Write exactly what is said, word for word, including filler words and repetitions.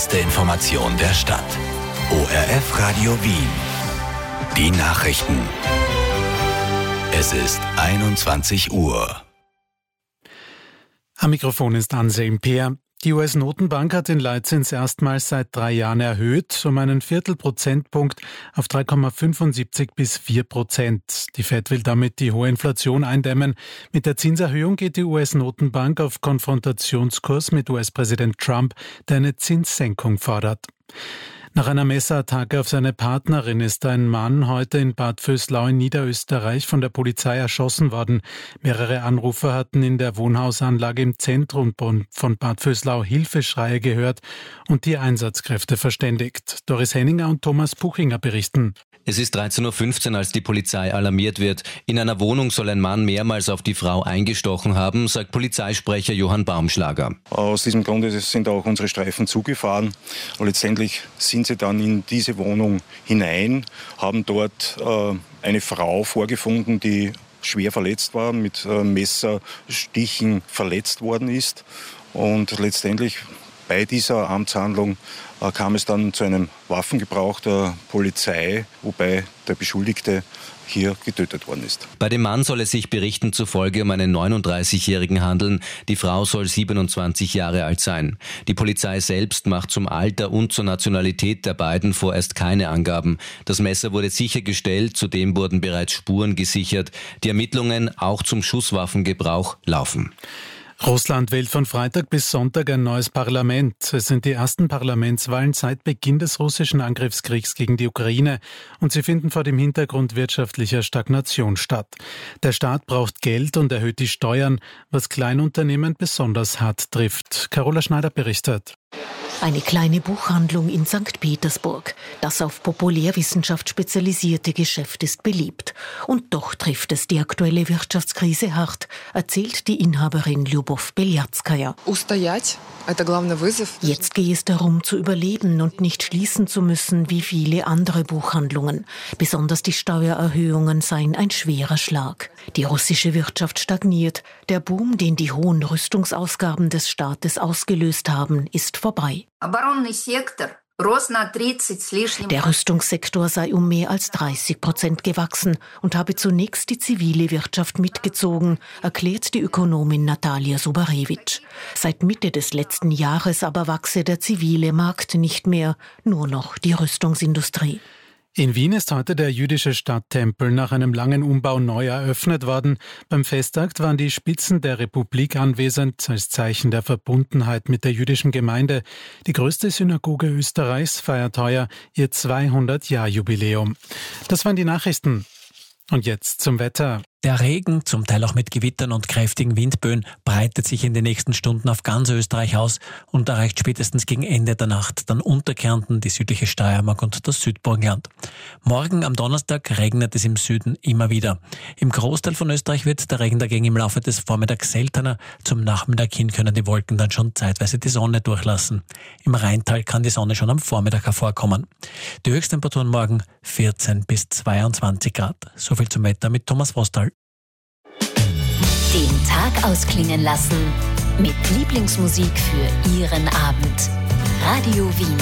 schnellste Information der Stadt. O R F Radio Wien. Die Nachrichten. Es ist einundzwanzig Uhr. Am Mikrofon ist Anselm Peer. Die U S-Notenbank hat den Leitzins erstmals seit drei Jahren erhöht, um einen Viertelprozentpunkt auf drei Komma fünfundsiebzig bis vier Prozent. Die Fed will damit die hohe Inflation eindämmen. Mit der Zinserhöhung geht die U S-Notenbank auf Konfrontationskurs mit U S-Präsident Trump, der eine Zinssenkung fordert. Nach einer Messerattacke auf seine Partnerin ist ein Mann heute in Bad Vöslau in Niederösterreich von der Polizei erschossen worden. Mehrere Anrufer hatten in der Wohnhausanlage im Zentrum von Bad Vöslau Hilfeschreie gehört und die Einsatzkräfte verständigt. Doris Henninger und Thomas Puchinger berichten. Es ist dreizehn Uhr fünfzehn, als die Polizei alarmiert wird. In einer Wohnung soll ein Mann mehrmals auf die Frau eingestochen haben, sagt Polizeisprecher Johann Baumschlager. Aus diesem Grunde sind auch unsere Streifen zugefahren. Und letztendlich sind sie dann in diese Wohnung hinein, haben dort äh, eine Frau vorgefunden, die schwer verletzt war, mit äh, Messerstichen verletzt worden ist. Und letztendlich bei dieser Amtshandlung äh, kam es dann zu einem Waffengebrauch der Polizei, wobei der Beschuldigte hier getötet worden ist. Bei dem Mann soll es sich Berichten zufolge um einen neununddreißigjährigen handeln. Die Frau soll siebenundzwanzig Jahre alt sein. Die Polizei selbst macht zum Alter und zur Nationalität der beiden vorerst keine Angaben. Das Messer wurde sichergestellt, zudem wurden bereits Spuren gesichert. Die Ermittlungen auch zum Schusswaffengebrauch laufen. Russland wählt von Freitag bis Sonntag ein neues Parlament. Es sind die ersten Parlamentswahlen seit Beginn des russischen Angriffskriegs gegen die Ukraine und sie finden vor dem Hintergrund wirtschaftlicher Stagnation statt. Der Staat braucht Geld und erhöht die Steuern, was Kleinunternehmen besonders hart trifft. Carola Schneider berichtet. Eine kleine Buchhandlung in Sankt Petersburg. Das auf Populärwissenschaft spezialisierte Geschäft ist beliebt. Und doch trifft es die aktuelle Wirtschaftskrise hart, erzählt die Inhaberin Lyubov Belyatskaya. Jetzt gehe es darum, zu überleben und nicht schließen zu müssen wie viele andere Buchhandlungen. Besonders die Steuererhöhungen seien ein schwerer Schlag. Die russische Wirtschaft stagniert. Der Boom, den die hohen Rüstungsausgaben des Staates ausgelöst haben, ist vorbei. Der Rüstungssektor sei um mehr als dreißig Prozent gewachsen und habe zunächst die zivile Wirtschaft mitgezogen, erklärt die Ökonomin Natalia Subarewitsch. Seit Mitte des letzten Jahres aber wachse der zivile Markt nicht mehr, nur noch die Rüstungsindustrie. In Wien ist heute der jüdische Stadttempel nach einem langen Umbau neu eröffnet worden. Beim Festakt waren die Spitzen der Republik anwesend, als Zeichen der Verbundenheit mit der jüdischen Gemeinde. Die größte Synagoge Österreichs feiert heuer ihr zweihundert-Jahr-Jubiläum. Das waren die Nachrichten. Und jetzt zum Wetter. Der Regen, zum Teil auch mit Gewittern und kräftigen Windböen, breitet sich in den nächsten Stunden auf ganz Österreich aus und erreicht spätestens gegen Ende der Nacht dann Unterkärnten, die südliche Steiermark und das Südburgenland. Morgen am Donnerstag regnet es im Süden immer wieder. Im Großteil von Österreich wird der Regen dagegen im Laufe des Vormittags seltener. Zum Nachmittag hin können die Wolken dann schon zeitweise die Sonne durchlassen. Im Rheintal kann die Sonne schon am Vormittag hervorkommen. Die Höchsttemperaturen morgen vierzehn bis zweiundzwanzig Grad. So viel zum Wetter mit Thomas Vostal. Den Tag ausklingen lassen mit Lieblingsmusik für Ihren Abend. Radio Wien.